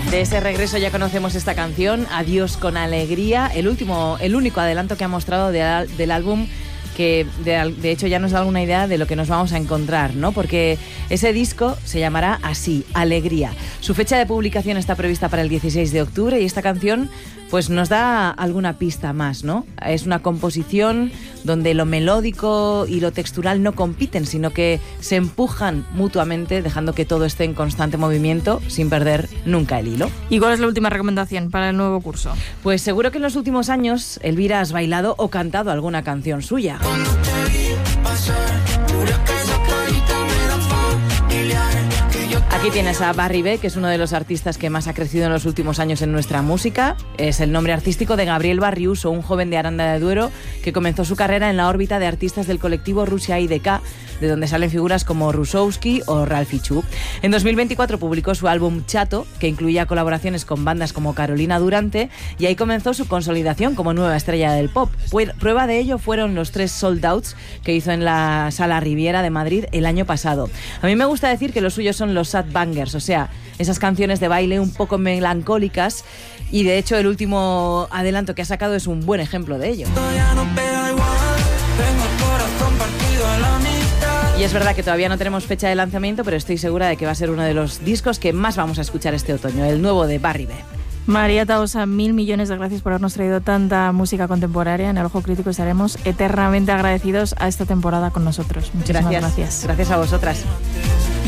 De ese regreso ya conocemos esta canción, Adiós con alegría, el único adelanto que ha mostrado del álbum, que de hecho ya nos da alguna idea de lo que nos vamos a encontrar, ¿no? Porque ese disco se llamará así, Alegría. Su fecha de publicación está prevista para el 16 de octubre y esta canción pues nos da alguna pista más, ¿no? Es una composición donde lo melódico y lo textural no compiten, sino que se empujan mutuamente, dejando que todo esté en constante movimiento sin perder nunca el hilo. ¿Y cuál es la última recomendación para el nuevo curso? Pues seguro que en los últimos años, Elvira, has bailado o cantado alguna canción suya. Aquí tienes a Barry B, que es uno de los artistas que más ha crecido en los últimos años en nuestra música. Es el nombre artístico de Gabriel Barriuso, un joven de Aranda de Duero que comenzó su carrera en la órbita de artistas del colectivo Rusia IDK, de donde salen figuras como Rusowski o Ralphie Chu. En 2024 publicó su álbum Chato, que incluía colaboraciones con bandas como Carolina Durante, y ahí comenzó su consolidación como nueva estrella del pop. Prueba de ello fueron los 3 sold outs que hizo en la Sala Riviera de Madrid el año pasado. A mí me gusta decir que los suyos son los sad bangers, o sea, esas canciones de baile un poco melancólicas, y de hecho el último adelanto que ha sacado es un buen ejemplo de ello. Y es verdad que todavía no tenemos fecha de lanzamiento, pero estoy segura de que va a ser uno de los discos que más vamos a escuchar este otoño, el nuevo de Barry B. María Tahosa, 1.000 millones de gracias por habernos traído tanta música contemporánea. En El Ojo Crítico estaremos eternamente agradecidos a esta temporada con nosotros. Muchísimas gracias. Gracias a vosotras.